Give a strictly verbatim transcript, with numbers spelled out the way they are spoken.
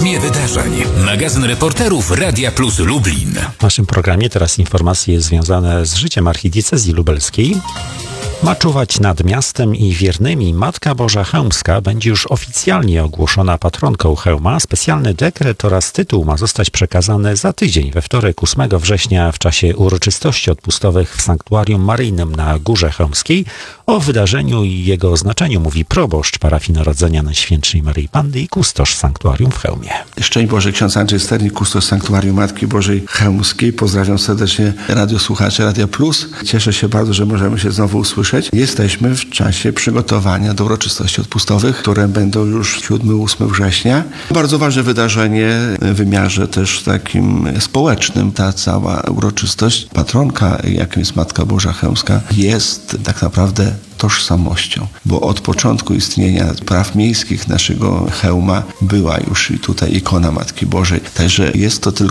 rytmie wydarzeń. Magazyn reporterów Radia Plus Lublin. W naszym programie teraz informacje związane z życiem archidiecezji lubelskiej. Ma czuwać nad miastem i wiernymi. Matka Boża Chełmska będzie już oficjalnie ogłoszona patronką Chełma. Specjalny dekret oraz tytuł ma zostać przekazany za tydzień, we wtorek ósmego września w czasie uroczystości odpustowych w Sanktuarium Maryjnym na Górze Chełmskiej. O wydarzeniu i jego znaczeniu mówi proboszcz parafii Narodzenia Najświętszej Maryi Panny i kustosz Sanktuarium w Chełmie. Szczęść Boże, ksiądz Andrzej Sternik, kustosz Sanktuarium Matki Bożej Chełmskiej. Pozdrawiam serdecznie radiosłuchaczy Radia Plus. Cieszę się bardzo, że możemy się znowu usłyszeć. Jesteśmy w czasie przygotowania do uroczystości odpustowych, które będą już siódmego ósmego września. Bardzo ważne wydarzenie w wymiarze też takim społecznym. Ta cała uroczystość, patronka, jaką jest Matka Boża Chełmska, jest tak naprawdę tożsamością, bo od początku istnienia praw miejskich naszego Chełma była już i tutaj ikona Matki Bożej. Także jest to tylko